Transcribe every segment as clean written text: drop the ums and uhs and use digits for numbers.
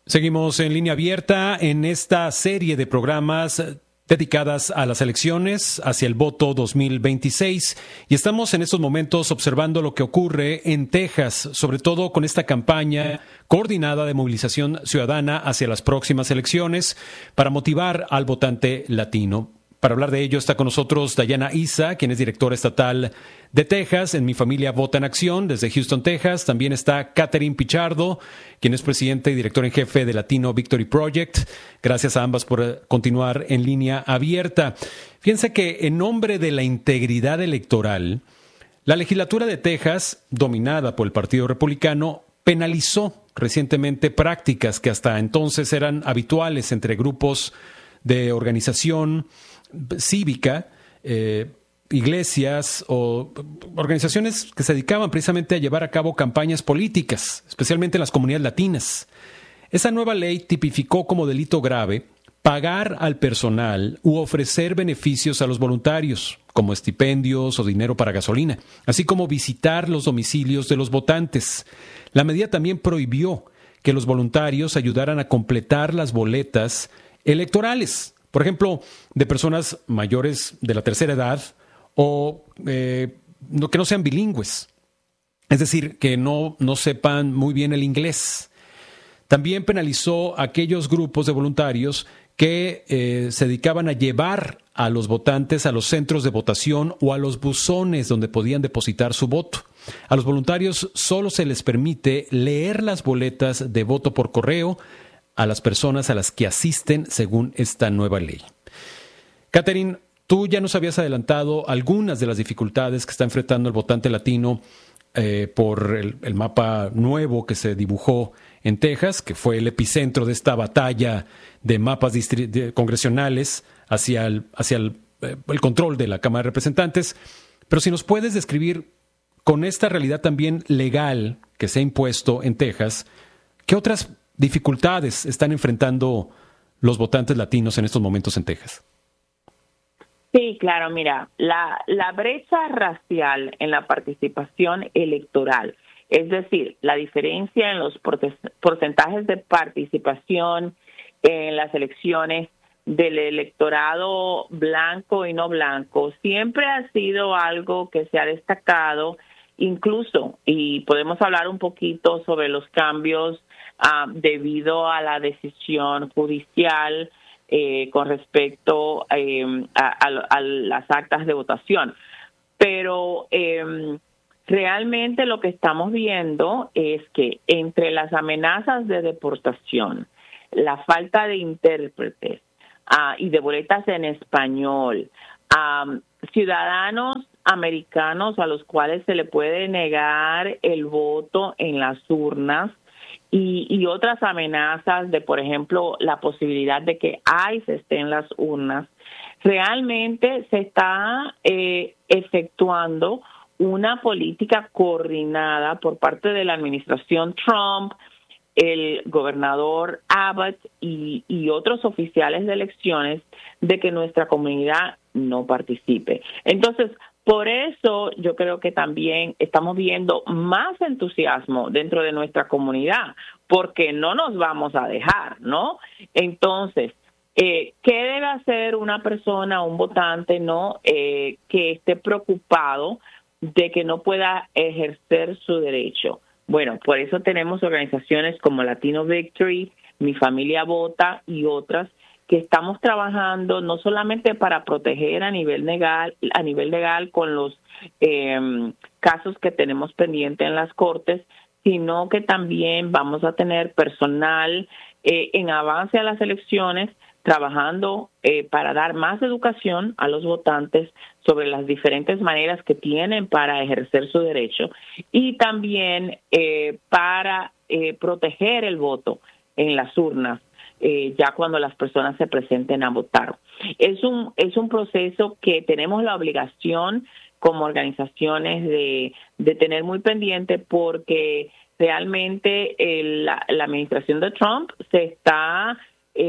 Seguimos en línea abierta en esta serie de programas dedicadas a las elecciones hacia el voto 2026 y estamos en estos momentos observando lo que ocurre en Texas, sobre todo con esta campaña coordinada de movilización ciudadana hacia las próximas elecciones para motivar al votante latino. Para hablar de ello está con nosotros Dayana Issa, quien es directora estatal de Texas en Mi Familia Vota en Acción desde Houston, Texas. También está Catherine Pichardo, quien es presidenta y directora en jefe de Latino Victory Project. Gracias a ambas por continuar en línea abierta. Fíjense que en nombre de la integridad electoral, la legislatura de Texas, dominada por el Partido Republicano, penalizó recientemente prácticas que hasta entonces eran habituales entre grupos de organización cívica, iglesias o organizaciones que se dedicaban precisamente a llevar a cabo campañas políticas, especialmente en las comunidades latinas. Esa nueva ley tipificó como delito grave pagar al personal u ofrecer beneficios a los voluntarios, como estipendios o dinero para gasolina, así como visitar los domicilios de los votantes. La medida también prohibió que los voluntarios ayudaran a completar las boletas electorales, por ejemplo, de personas mayores de la tercera edad o que no sean bilingües, es decir, que no sepan muy bien el inglés. También penalizó a aquellos grupos de voluntarios que se dedicaban a llevar a los votantes a los centros de votación o a los buzones donde podían depositar su voto. A los voluntarios solo se les permite leer las boletas de voto por correo a las personas a las que asisten según esta nueva ley. Catherine, tú ya nos habías adelantado algunas de las dificultades que está enfrentando el votante latino por el mapa nuevo que se dibujó en Texas, que fue el epicentro de esta batalla de mapas congresionales hacia el control de la Cámara de Representantes. Pero si nos puedes describir, con esta realidad también legal que se ha impuesto en Texas, ¿qué otras dificultades están enfrentando los votantes latinos en estos momentos en Texas? Sí, claro, mira, la brecha racial en la participación electoral, es decir, la diferencia en los porcentajes de participación en las elecciones del electorado blanco y no blanco, siempre ha sido algo que se ha destacado, incluso, y podemos hablar un poquito sobre los cambios debido a la decisión judicial con respecto a las actas de votación. Pero realmente lo que estamos viendo es que entre las amenazas de deportación, la falta de intérpretes y de boletas en español, ciudadanos americanos a los cuales se le puede negar el voto en las urnas, y otras amenazas de, por ejemplo, la posibilidad de que ICE esté en las urnas, realmente se está efectuando una política coordinada por parte de la administración Trump, el gobernador Abbott y otros oficiales de elecciones de que nuestra comunidad no participe. Entonces, por eso yo creo que también estamos viendo más entusiasmo dentro de nuestra comunidad, porque no nos vamos a dejar, ¿no? Entonces, ¿qué debe hacer una persona, un votante, no, que esté preocupado de que no pueda ejercer su derecho? Bueno, por eso tenemos organizaciones como Latino Victory, Mi Familia Vota y otras que estamos trabajando no solamente para proteger a nivel legal con los casos que tenemos pendientes en las cortes, sino que también vamos a tener personal en avance a las elecciones trabajando para dar más educación a los votantes sobre las diferentes maneras que tienen para ejercer su derecho y también para proteger el voto en las urnas. Ya cuando las personas se presenten a votar. Es un proceso que tenemos la obligación como organizaciones de tener muy pendiente porque realmente la administración de Trump se está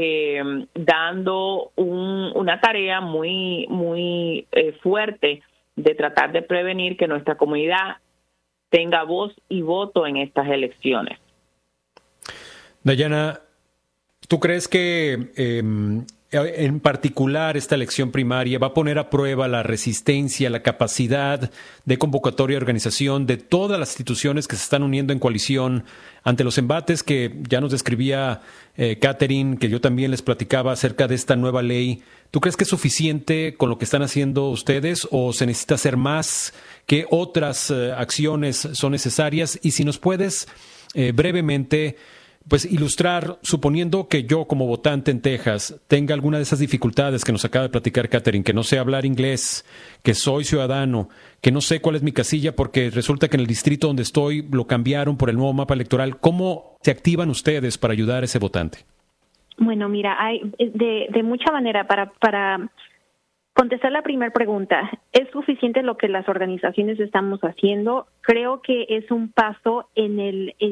dando una tarea muy fuerte de tratar de prevenir que nuestra comunidad tenga voz y voto en estas elecciones. Dayana, ¿Tú crees que en particular esta elección primaria va a poner a prueba la resistencia, la capacidad de convocatoria y organización de todas las instituciones que se están uniendo en coalición ante los embates que ya nos describía Catherine, que yo también les platicaba acerca de esta nueva ley? ¿Tú crees que es suficiente con lo que están haciendo ustedes o se necesita hacer más? ¿Qué otras acciones son necesarias? Y si nos puedes brevemente pues ilustrar, suponiendo que yo como votante en Texas tenga alguna de esas dificultades que nos acaba de platicar Catherine, que no sé hablar inglés, que soy ciudadano, que no sé cuál es mi casilla porque resulta que en el distrito donde estoy lo cambiaron por el nuevo mapa electoral. ¿Cómo se activan ustedes para ayudar a ese votante? Bueno, mira, hay de mucha manera para contestar la primera pregunta. ¿Es suficiente lo que las organizaciones estamos haciendo? Creo que es un paso en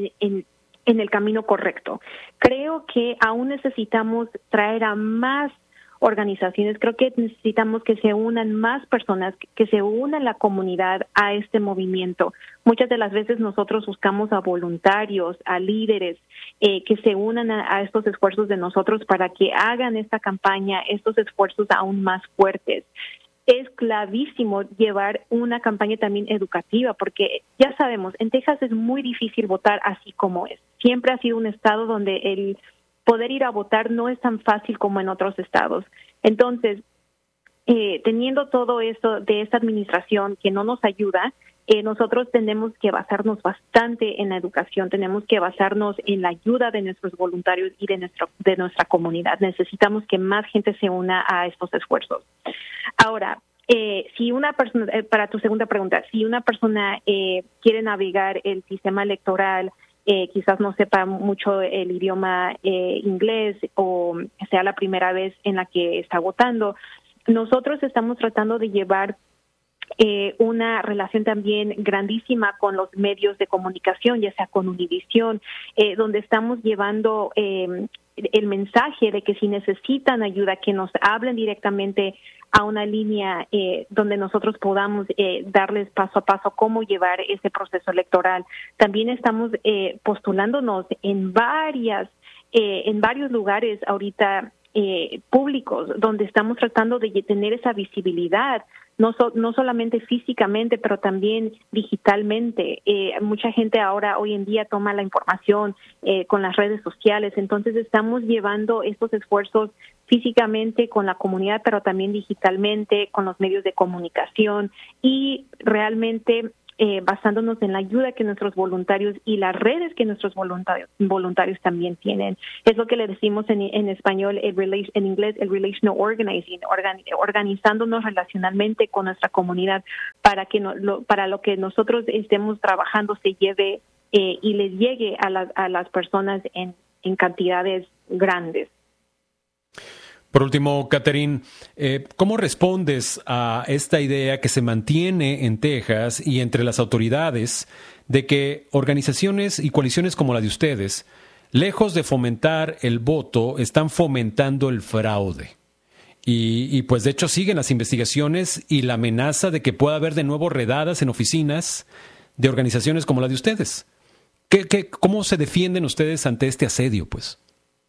el camino correcto. Creo que aún necesitamos traer a más organizaciones, creo que necesitamos que se unan más personas, que se una la comunidad a este movimiento. Muchas de las veces nosotros buscamos a voluntarios, a líderes que se unan a estos esfuerzos de nosotros para que hagan esta campaña, estos esfuerzos aún más fuertes. Es clavísimo llevar una campaña también educativa, porque ya sabemos, en Texas es muy difícil votar así como es. Siempre ha sido un estado donde el poder ir a votar no es tan fácil como en otros estados. Entonces, teniendo todo esto de esta administración que no nos ayuda, nosotros tenemos que basarnos bastante en la educación, tenemos que basarnos en la ayuda de nuestros voluntarios y de nuestra comunidad. Necesitamos que más gente se una a estos esfuerzos. Ahora, si una persona, para tu segunda pregunta, si una persona quiere navegar el sistema electoral, quizás no sepa mucho el idioma inglés o sea la primera vez en la que está votando, nosotros estamos tratando de llevar una relación también grandísima con los medios de comunicación, ya sea con Univisión, donde estamos llevando el mensaje de que si necesitan ayuda, que nos hablen directamente a una línea donde nosotros podamos darles paso a paso cómo llevar ese proceso electoral. También estamos postulándonos en varios lugares ahorita públicos, donde estamos tratando de tener esa visibilidad, no solamente físicamente, pero también digitalmente. Mucha gente hoy en día toma la información con las redes sociales, entonces estamos llevando estos esfuerzos físicamente con la comunidad, pero también digitalmente, con los medios de comunicación y realmente basándonos en la ayuda que nuestros voluntarios y las redes que nuestros voluntarios también tienen. Es lo que le decimos en español, en inglés, el relational organizing, organizándonos relacionalmente con nuestra comunidad para que para lo que nosotros estemos trabajando se lleve y les llegue a las personas en cantidades grandes. Por último, Catherine, ¿cómo respondes a esta idea que se mantiene en Texas y entre las autoridades de que organizaciones y coaliciones como la de ustedes, lejos de fomentar el voto, están fomentando el fraude? Y pues de hecho siguen las investigaciones y la amenaza de que pueda haber de nuevo redadas en oficinas de organizaciones como la de ustedes. ¿Cómo se defienden ustedes ante este asedio, pues?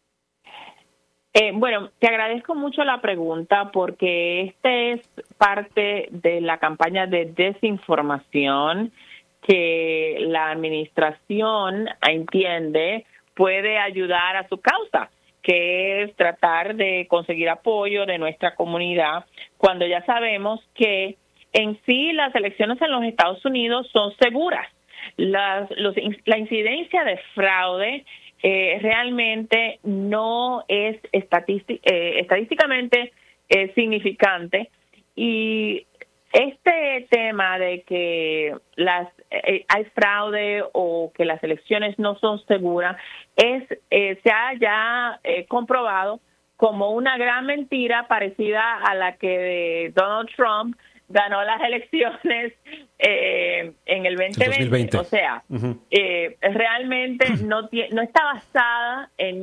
Bueno, te agradezco mucho la pregunta porque este es parte de la campaña de desinformación que la administración entiende puede ayudar a su causa, que es tratar de conseguir apoyo de nuestra comunidad cuando ya sabemos que en sí las elecciones en los Estados Unidos son seguras. La incidencia de fraude realmente no es estadísticamente significante, y este tema de que hay fraude o que las elecciones no son seguras se ha ya comprobado como una gran mentira parecida a la que Donald Trump ganó las elecciones en el 2020. O sea, realmente no está basada en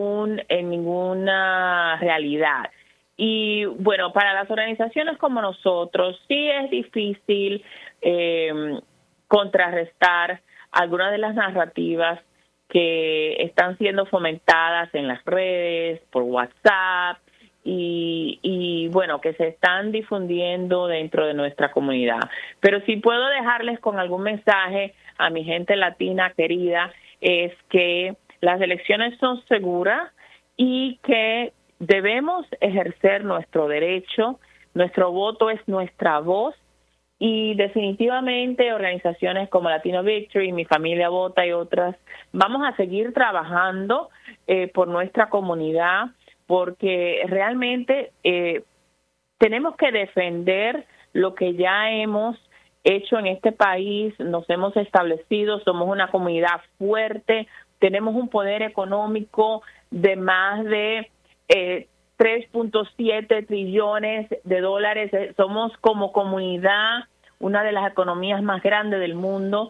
ninguna realidad. Y bueno, para las organizaciones como nosotros sí es difícil contrarrestar algunas de las narrativas que están siendo fomentadas en las redes, por WhatsApp, y bueno, que se están difundiendo dentro de nuestra comunidad. Pero si puedo dejarles con algún mensaje a mi gente latina querida, es que las elecciones son seguras y que debemos ejercer nuestro derecho. Nuestro voto es nuestra voz, y definitivamente organizaciones como Latino Victory, Mi Familia Vota y otras, vamos a seguir trabajando por nuestra comunidad, porque realmente tenemos que defender lo que ya hemos hecho en este país. Nos hemos establecido, somos una comunidad fuerte, tenemos un poder económico de más de 3.7 trillones de dólares. Somos como comunidad una de las economías más grandes del mundo,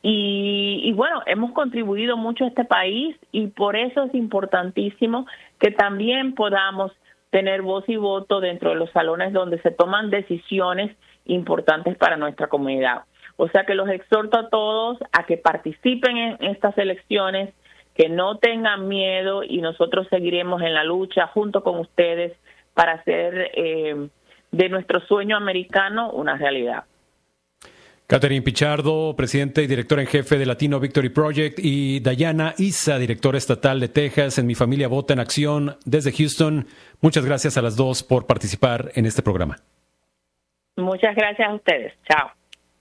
y bueno, hemos contribuido mucho a este país, y por eso es importantísimo que también podamos tener voz y voto dentro de los salones donde se toman decisiones importantes para nuestra comunidad. O sea que los exhorto a todos a que participen en estas elecciones, que no tengan miedo, y nosotros seguiremos en la lucha junto con ustedes para hacer de nuestro sueño americano una realidad. Catherine Pichardo, presidenta y directora en jefe de Latino Victory Project, y Dayana Issa, directora estatal de Texas en Mi Familia Vota en Acción desde Houston. Muchas gracias a las dos por participar en este programa. Muchas gracias a ustedes. Chao.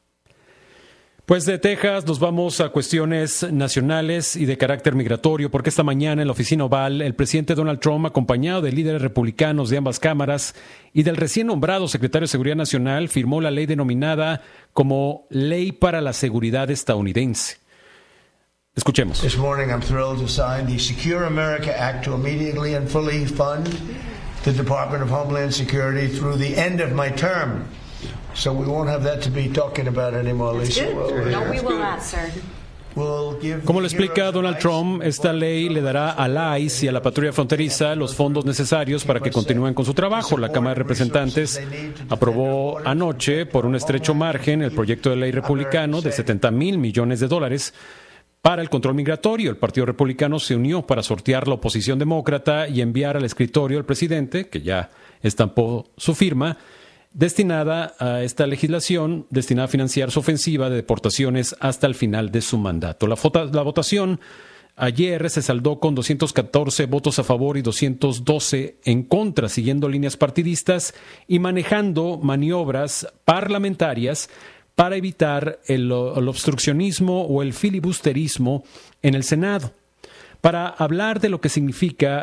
Pues de Texas nos vamos a cuestiones nacionales y de carácter migratorio, porque esta mañana en la oficina oval el presidente Donald Trump, acompañado de líderes republicanos de ambas cámaras y del recién nombrado secretario de Seguridad Nacional, firmó la ley denominada como Ley para la Seguridad Estadounidense. Escuchemos. This morning I'm thrilled to sign the Secure America Act to immediately and fully fund the Department of Homeland Security through the end of my term. So we won't have that to be talking about anymore, Lisa. No, we will not, sir. Como lo explica Donald Trump, esta ley le dará al ICE y a la patrulla fronteriza los fondos necesarios para que continúen con su trabajo. La Cámara de Representantes aprobó anoche por un estrecho margen el proyecto de ley republicano de $70 mil millones para el control migratorio. El Partido Republicano se unió para sortear la oposición demócrata y enviar al escritorio del presidente, que ya estampó su firma, destinada a esta legislación, destinada a financiar su ofensiva de deportaciones hasta el final de su mandato. La votación ayer se saldó con 214 votos a favor y 212 en contra, siguiendo líneas partidistas y manejando maniobras parlamentarias para evitar el obstruccionismo o el filibusterismo en el Senado. Para hablar de lo que significa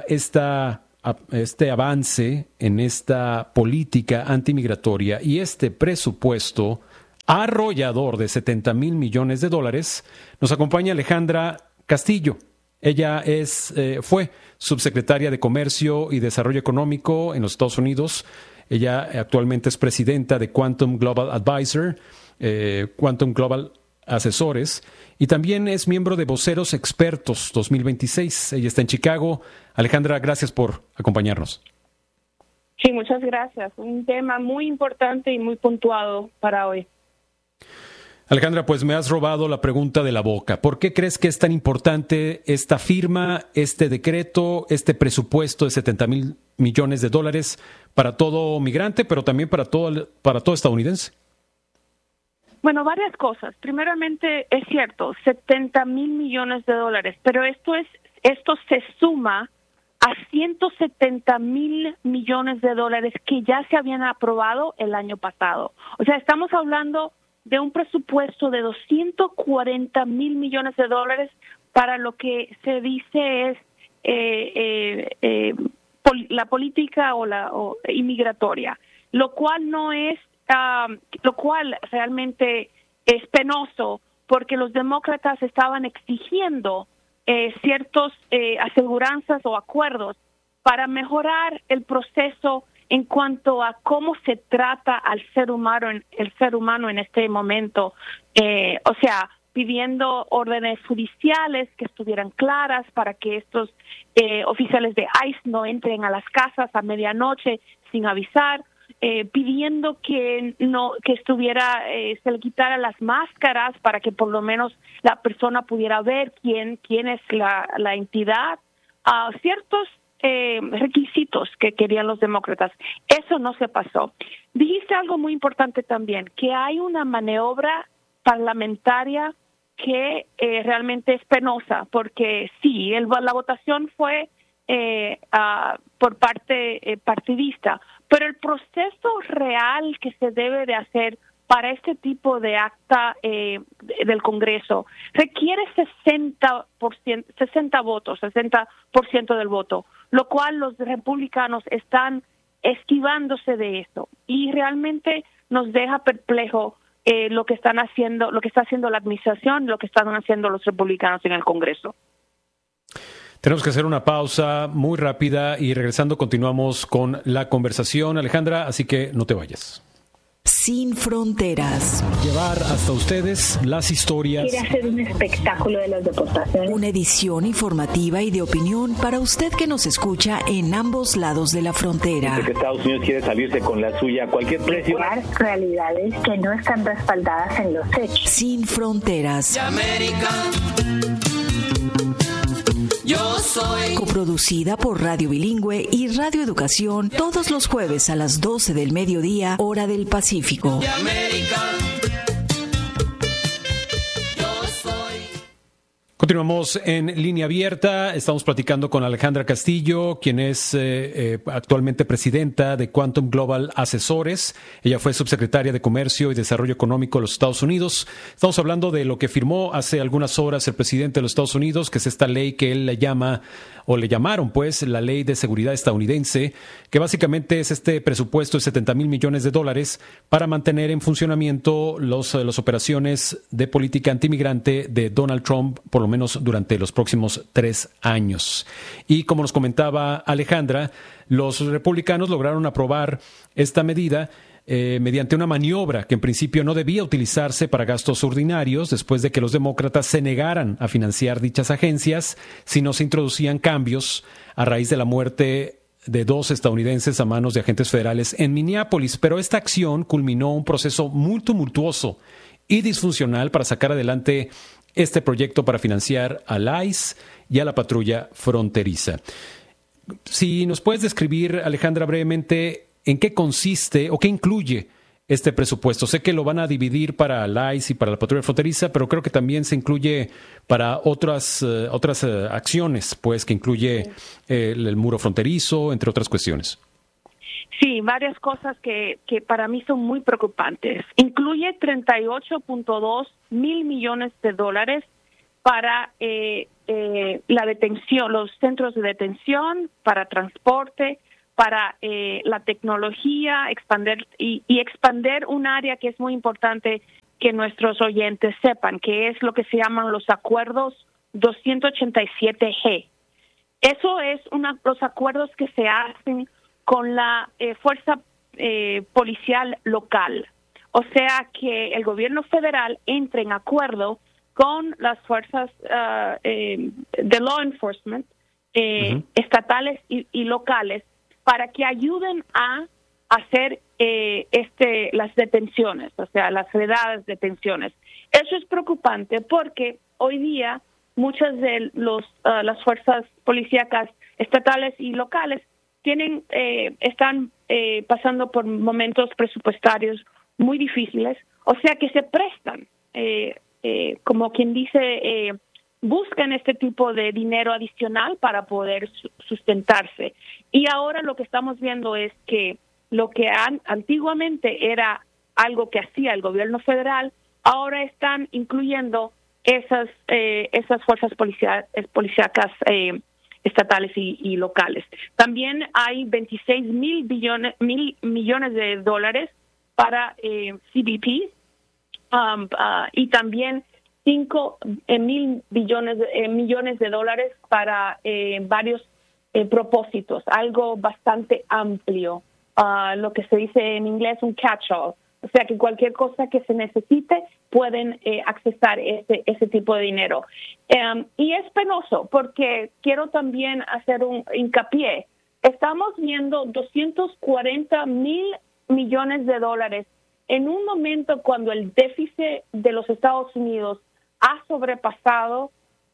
este avance en esta política antimigratoria y este presupuesto arrollador de $70 mil millones, nos acompaña Alejandra Castillo. Ella fue subsecretaria de Comercio y Desarrollo Económico en los Estados Unidos. Ella actualmente es presidenta de Quantum Global Advisor, Quantum Global Asesores, y también es miembro de Voceros Expertos 2026. Ella está en Chicago. Alejandra, gracias por acompañarnos. Sí, muchas gracias. Un tema muy importante y muy puntuado para hoy. Alejandra, pues me has robado la pregunta de la boca. ¿Por qué crees que es tan importante esta firma, este decreto, este presupuesto de $70 mil millones para todo migrante, pero también para todo estadounidense? Bueno, varias cosas. Primeramente, es cierto, $70 mil millones, pero esto se suma a $170 mil millones que ya se habían aprobado el año pasado. O sea, estamos hablando de un presupuesto de $240 mil millones para lo que se dice es la política o inmigratoria, lo cual no es lo cual realmente es penoso, porque los demócratas estaban exigiendo ciertos aseguranzas o acuerdos para mejorar el proceso en cuanto a cómo se trata al ser humano en este momento, o sea, pidiendo órdenes judiciales que estuvieran claras para que estos oficiales de ICE no entren a las casas a medianoche sin avisar. pidiendo que se le quitara las máscaras para que por lo menos la persona pudiera ver quién es la entidad, ciertos requisitos que querían los demócratas. Eso no se pasó. Dijiste algo muy importante también, que hay una maniobra parlamentaria que realmente es penosa, porque sí, la votación fue por parte partidista, pero el proceso real que se debe de hacer para este tipo de acta del Congreso requiere 60% del voto, lo cual los republicanos están esquivándose de eso, y realmente nos deja perplejo lo que está haciendo la administración, lo que están haciendo los republicanos en el Congreso. Tenemos que hacer una pausa muy rápida y regresando continuamos con la conversación, Alejandra, así que no te vayas. Sin fronteras. Llevar hasta ustedes las historias. Quiere hacer un espectáculo de las deportaciones. Una edición informativa y de opinión para usted que nos escucha en ambos lados de la frontera. Desde que Estados Unidos quiere salirse con la suya a cualquier precio. Realidades que no están respaldadas en los hechos. Sin fronteras. De América. Yo soy. Coproducida por Radio Bilingüe y Radio Educación todos los jueves a las 12 del mediodía, hora del Pacífico. De América. Yo soy. Continuamos en línea abierta. Estamos platicando con Alejandra Castillo, quien es actualmente presidenta de Quantum Global Asesores. Ella fue subsecretaria de Comercio y Desarrollo Económico de los Estados Unidos. Estamos hablando de lo que firmó hace algunas horas el presidente de los Estados Unidos, que es esta ley que él le llama, o le llamaron pues, la Ley de Seguridad Estadounidense, que básicamente es este presupuesto de $70 mil millones para mantener en funcionamiento las operaciones de política antimigrante de Donald Trump, por lo menos durante los próximos 3 años. Y como nos comentaba Alejandra, los republicanos lograron aprobar esta medida mediante una maniobra que en principio no debía utilizarse para gastos ordinarios, después de que los demócratas se negaran a financiar dichas agencias si no se introducían cambios a raíz de la muerte de 2 estadounidenses a manos de agentes federales en Minneapolis. Pero esta acción culminó un proceso muy tumultuoso y disfuncional para sacar adelante este proyecto para financiar al ICE y a la patrulla fronteriza. Si nos puedes describir, Alejandra, brevemente en qué consiste o qué incluye este presupuesto. Sé que lo van a dividir para la ICE y para la patrulla fronteriza, pero creo que también se incluye para otras acciones, pues, que incluye el muro fronterizo, entre otras cuestiones. Sí, varias cosas que para mí son muy preocupantes. Incluye $38.2 mil millones para la detención, los centros de detención, para transporte, para la tecnología, expandir un área que es muy importante que nuestros oyentes sepan, que es lo que se llaman los acuerdos 287G. Eso es los acuerdos que se hacen con la fuerza policial local. O sea, que el gobierno federal entre en acuerdo con las fuerzas de law enforcement estatales y locales para que ayuden a hacer las detenciones, o sea, las redadas detenciones. Eso es preocupante porque hoy día muchas de las fuerzas policíacas estatales y locales están pasando por momentos presupuestarios muy difíciles, o sea que se prestan, como quien dice, buscan este tipo de dinero adicional para poder sustentarse. Y ahora lo que estamos viendo es que lo que antiguamente era algo que hacía el gobierno federal, ahora están incluyendo esas fuerzas policíacas estatales y locales. También hay 26 mil millones de dólares para CBP y también 5 mil millones de dólares para varios propósitos, algo bastante amplio, lo que se dice en inglés un catch-all, o sea que cualquier cosa que se necesite pueden accesar ese tipo de dinero. Y es penoso porque quiero también hacer un hincapié. Estamos viendo 240 mil millones de dólares en un momento cuando el déficit de los Estados Unidos ha sobrepasado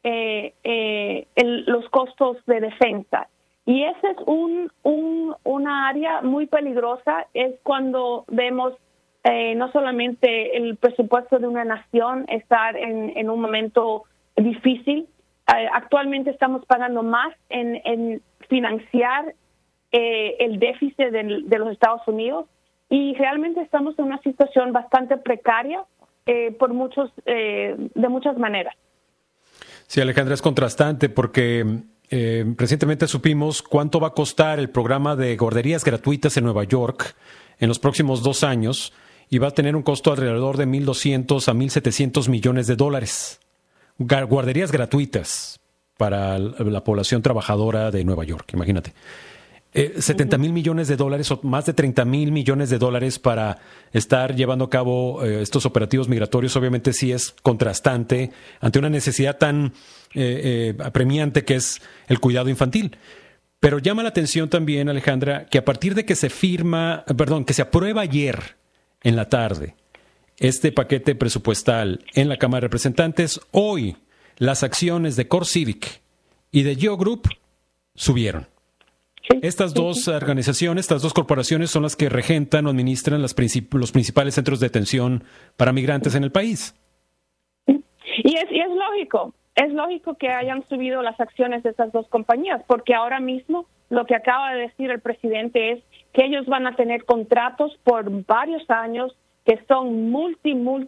los costos de defensa. Y ese es una área muy peligrosa, es cuando vemos no solamente el presupuesto de una nación estar en un momento difícil. Actualmente estamos pagando más en financiar el déficit de los Estados Unidos y realmente estamos en una situación bastante precaria de muchas maneras. Sí, Alejandra, es contrastante porque recientemente supimos cuánto va a costar el programa de guarderías gratuitas en Nueva York en los próximos 2 años y va a tener un costo alrededor de 1.200 a 1.700 millones de dólares. Guarderías gratuitas para la población trabajadora de Nueva York, imagínate. 70,000 millones de dólares o más de 30,000 millones de dólares para estar llevando a cabo estos operativos migratorios, obviamente sí es contrastante ante una necesidad tan apremiante que es el cuidado infantil. Pero llama la atención también, Alejandra, que a partir de que se aprueba ayer en la tarde este paquete presupuestal en la Cámara de Representantes, hoy las acciones de CoreCivic y de Geo Group subieron. Estas dos organizaciones, estas dos corporaciones son las que regentan o administran los principales centros de detención para migrantes en el país. Y es lógico que hayan subido las acciones de estas dos compañías, porque ahora mismo lo que acaba de decir el presidente es que ellos van a tener contratos por varios años que son multi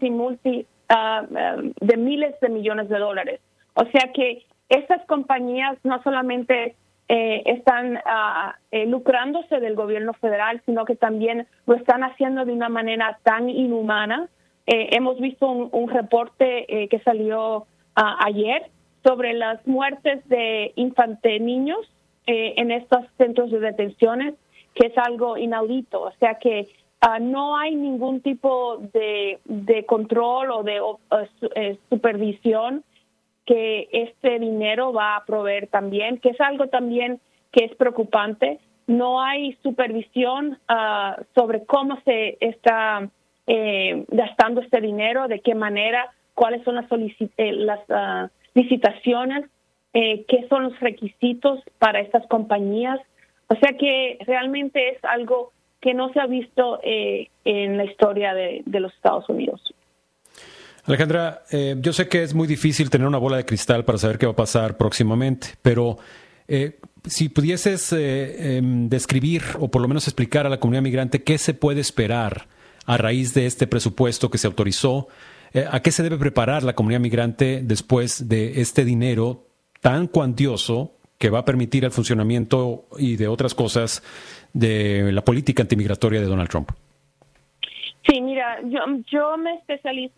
de miles de millones de dólares. O sea que estas compañías no solamente están lucrándose del gobierno federal, sino que también lo están haciendo de una manera tan inhumana. Hemos visto un reporte que salió ayer sobre las muertes de niños en estos centros de detenciones, que es algo inaudito. O sea que no hay ningún tipo de control o de supervisión que este dinero va a proveer también, que es algo también que es preocupante. No hay supervisión sobre cómo se está gastando este dinero, de qué manera, cuáles son las licitaciones, qué son los requisitos para estas compañías. O sea que realmente es algo que no se ha visto en la historia de los Estados Unidos. Alejandra, yo sé que es muy difícil tener una bola de cristal para saber qué va a pasar próximamente, pero si pudieses describir o por lo menos explicar a la comunidad migrante qué se puede esperar a raíz de este presupuesto que se autorizó, ¿a qué se debe preparar la comunidad migrante después de este dinero tan cuantioso que va a permitir el funcionamiento y de otras cosas de la política antimigratoria de Donald Trump? Sí, mira, yo me especializo